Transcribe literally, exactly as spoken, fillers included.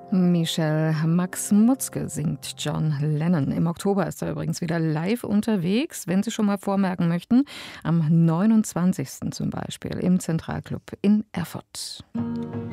Michel Max Mutzke singt John Lennon. Im Oktober ist er übrigens wieder live unterwegs, wenn Sie schon mal vormerken möchten. Am neunundzwanzigsten zum Beispiel im Zentralclub in Erfurt.